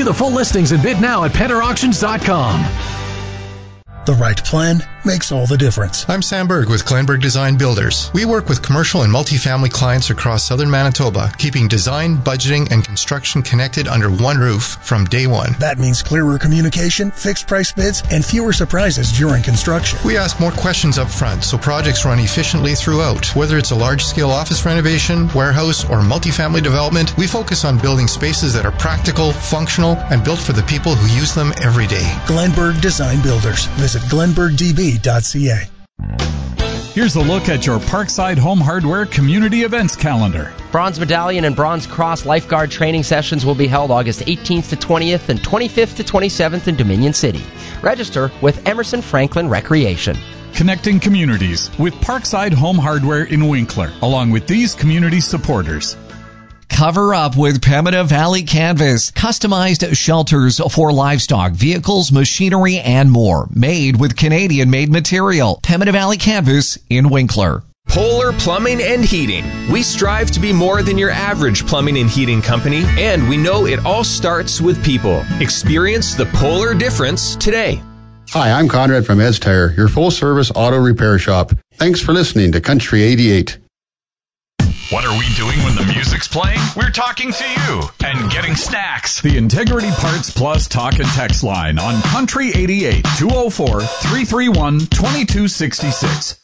View the full listings and bid now at PenterAuctions.com. The right plan makes all the difference. I'm Sam Berg with Glenberg Design Builders. We work with commercial and multifamily clients across southern Manitoba, keeping design, budgeting, and construction connected under one roof from day one. That means clearer communication, fixed price bids, and fewer surprises during construction. We ask more questions up front so projects run efficiently throughout. Whether it's a large-scale office renovation, warehouse, or multifamily development, we focus on building spaces that are practical, functional, and built for the people who use them every day. Glenberg Design Builders. Visit glenbergdb.ca. Here's a look at your Parkside Home Hardware Community Events calendar. Bronze Medallion and Bronze Cross Lifeguard training sessions will be held August 18th to 20th and 25th to 27th in Dominion City. Register with Emerson Franklin Recreation. Connecting communities with Parkside Home Hardware in Winkler, along with these community supporters. Cover up with Pembina Valley Canvas. Customized shelters for livestock, vehicles, machinery, and more. Made with Canadian-made material. Pembina Valley Canvas in Winkler. Polar Plumbing and Heating. We strive to be more than your average plumbing and heating company, and we know it all starts with people. Experience the Polar difference today. Hi, I'm Conrad from Ed's Tire, your full-service auto repair shop. Thanks for listening to Country 88. What are we doing when the music's playing? We're talking to you and getting snacks. The Integrity Parts Plus talk and text line on Country 88 204-331-2266.